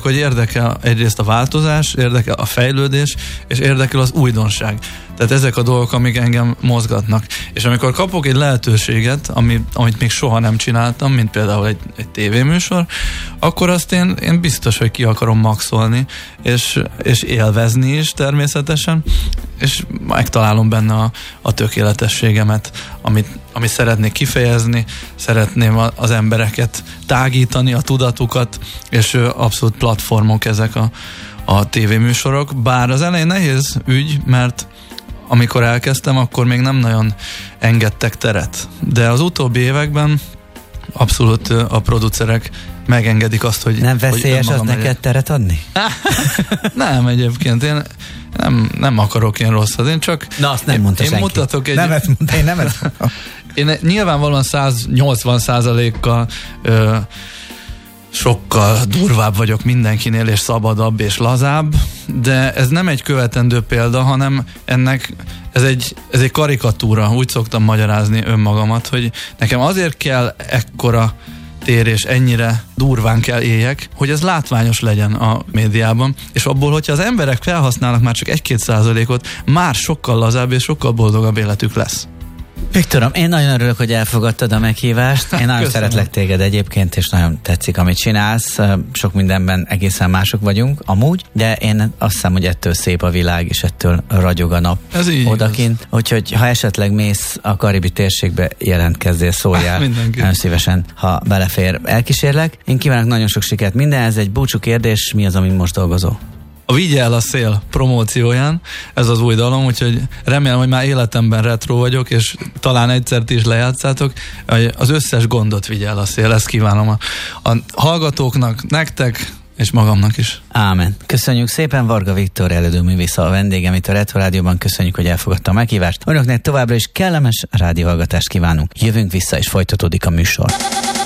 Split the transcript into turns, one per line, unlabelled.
csak hogy érdekel egyrészt a változás, érdekel a fejlődés, és érdekel az újdonság. Tehát ezek a dolgok, amik engem mozgatnak. És amikor kapok egy lehetőséget, amit még soha nem csináltam, mint például egy tévéműsor, akkor azt én biztos, hogy ki akarom maxolni, és élvezni is természetesen, és megtalálom benne a tökéletességet, amit szeretnék kifejezni, szeretném az embereket tágítani, a tudatukat, és abszolút platformok ezek a tévéműsorok. Bár az elején nehéz ügy, mert amikor elkezdtem, akkor még nem nagyon engedtek teret. De az utóbbi években abszolút a producerek megengedik azt, hogy...
Nem veszélyes az neked teret adni?
Nem, egyébként én nem akarok én rosszat, én csak...
Na, azt nem mondta senki.
Mutatok egy...
Nem ezt mondta, én nem ezt
Én nyilvánvalóan 180%-kal sokkal durvább vagyok mindenkinél, és szabadabb, és lazább, de ez nem egy követendő példa, hanem ez egy karikatúra, úgy szoktam magyarázni önmagamat, hogy nekem azért kell ekkora tér, és ennyire durván kell éljek, hogy ez látványos legyen a médiában, és abból, hogyha az emberek felhasználnak már csak 1-2%-ot, már sokkal lazább és sokkal boldogabb életük lesz.
Viktorom, én nagyon örülök, hogy elfogadtad a meghívást. Én nagyon szeretlek téged egyébként, és nagyon tetszik, amit csinálsz. Sok mindenben egészen mások vagyunk, amúgy, de én azt hiszem, hogy ettől szép a világ, és ettől ragyog a nap odakint. Úgyhogy ha esetleg mész a karibi térségbe, jelentkezzél, szóljál. Nagyon szívesen, ha belefér, elkísérlek. Én kívánok nagyon sok sikert mindenhez. Egy búcsú kérdés, mi az, amin most dolgozol?
A Vigye el a szél promócióján, ez az új dalom, úgyhogy remélem, hogy már életemben retro vagyok, és talán egyszer ti is lejátszátok, az összes gondot vigye el a szél, ezt kívánom a hallgatóknak, nektek, és magamnak is.
Ámen. Köszönjük szépen, Varga Viktor előadóművész a vendégem itt a Retro Rádióban, köszönjük, hogy elfogadta a meghívást. Önöknek továbbra is kellemes rádióhallgatást kívánunk. Jövünk vissza, és folytatódik a műsor.